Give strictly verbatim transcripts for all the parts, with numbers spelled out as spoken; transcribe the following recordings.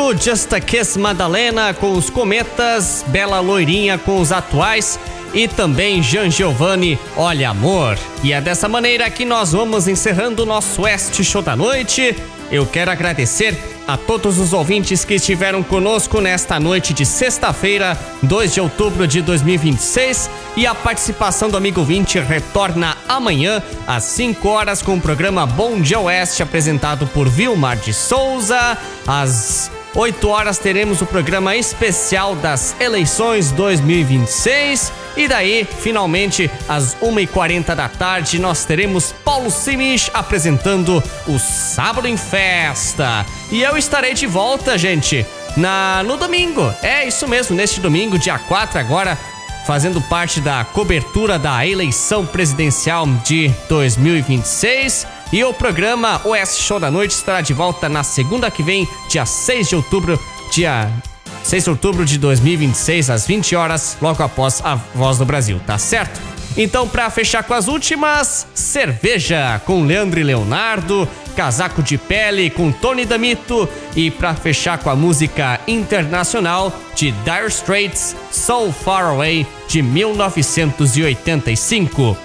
ouvindo Just a Kiss Madalena com os Cometas, Bela Loirinha com os Atuais e também Jean Giovanni, Olha Amor. E é dessa maneira que nós vamos encerrando o nosso Oeste Show da Noite. Eu quero agradecer a todos os ouvintes que estiveram conosco nesta noite de sexta-feira, dois de outubro de dois mil e vinte e seis, e a participação do amigo ouvinte retorna amanhã às cinco horas com o programa Bom Dia Oeste, apresentado por Vilmar de Souza. Às oito horas teremos o programa especial das eleições dois mil e vinte e seis. E daí, finalmente, às uma e quarenta da tarde, nós teremos Paulo Simich apresentando o Sábado em Festa. E eu estarei de volta, gente, na, no domingo. É isso mesmo, neste domingo, dia quatro agora, fazendo parte da cobertura da eleição presidencial de dois mil e vinte e seis. E o programa Oeste Show da Noite estará de volta na segunda que vem, dia seis de outubro, dia... seis de outubro de dois mil e vinte e seis, às vinte horas, logo após a Voz do Brasil, tá certo? Então, pra fechar com as últimas, Cerveja com Leandro e Leonardo, Casaco de Pele com Tony D'Amito e pra fechar com a música internacional de Dire Straits, So Far Away, de mil novecentos e oitenta e cinco.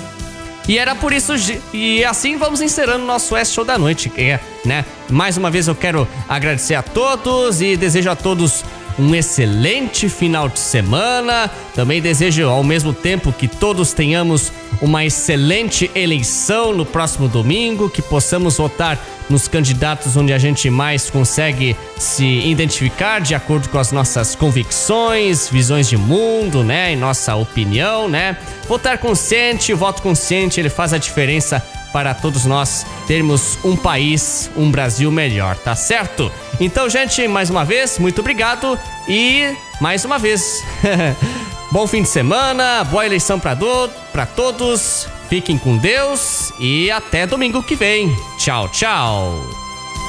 E era por isso, e assim vamos encerrando o nosso Oeste Show da Noite, né? Mais uma vez eu quero agradecer a todos e desejo a todos um excelente final de semana. Também desejo ao mesmo tempo que todos tenhamos uma excelente eleição no próximo domingo, que possamos votar nos candidatos onde a gente mais consegue se identificar de acordo com as nossas convicções, visões de mundo, né, e nossa opinião, né? Votar consciente, o voto consciente, ele faz a diferença para todos nós termos um país, um Brasil melhor, tá certo? Então, gente, mais uma vez, muito obrigado e mais uma vez, bom fim de semana, boa eleição para do, para todos, fiquem com Deus e até domingo que vem. Tchau, tchau.